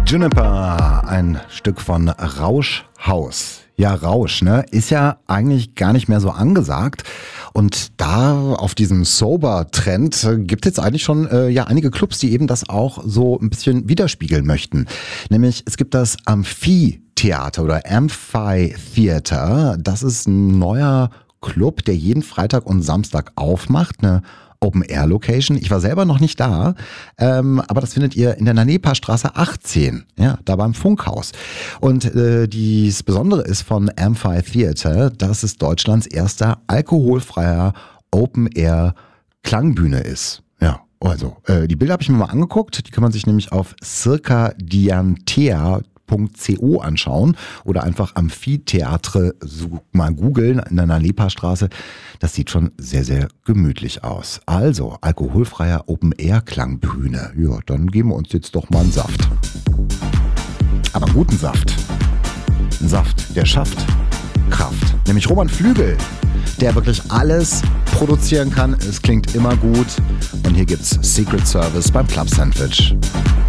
Juniper, ein Stück von Rauschhaus. Ja, Rausch, ne? Ist ja eigentlich gar nicht mehr so angesagt. Und da auf diesem Sober-Trend gibt es jetzt eigentlich schon einige Clubs, die eben das auch so ein bisschen widerspiegeln möchten. Nämlich es gibt das Amphitheater oder Amphi-Theater. Das ist ein neuer Club, der jeden Freitag und Samstag aufmacht. Eine Open-Air-Location. Ich war selber noch nicht da, aber das findet ihr in der Nanepa-Straße 18, ja, da beim Funkhaus. Und das Besondere ist von Amphi-Theater, dass es Deutschlands erster alkoholfreier Open-Air-Klangbühne ist. Ja, also die Bilder habe ich mir mal angeguckt, die kann man sich nämlich auf circadiantea.co anschauen oder einfach Amphitheatre mal googeln in der Nanepa-Straße. Das sieht schon sehr, sehr gemütlich aus. Also, alkoholfreier Open-Air-Klangbühne. Ja, dann geben wir uns jetzt doch mal einen Saft. Aber einen guten Saft. Ein Saft, der schafft Kraft. Nämlich Roman Flügel, der wirklich alles produzieren kann. Es klingt immer gut. Und hier gibt's Secret Service beim Club Sandwich.